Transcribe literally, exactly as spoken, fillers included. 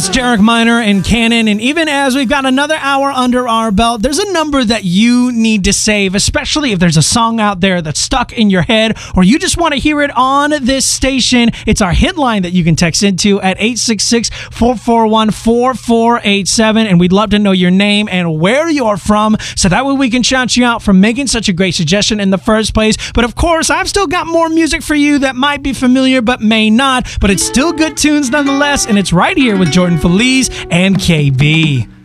It's Jarek Miner and Cannon, and even as we've got another hour under our belt, there's a number that you need to save, especially if there's a song out there that's stuck in your head or you just want to hear it on this station. It's our hit line that you can text into at eight six six, four four one, four four eight seven, and we'd love to know your name and where you're from, so that way we can shout you out for making such a great suggestion in the first place. But of course, I've still got more music for you that might be familiar but may not, but it's still good tunes nonetheless, and it's right here with Jordan Feliz and K B.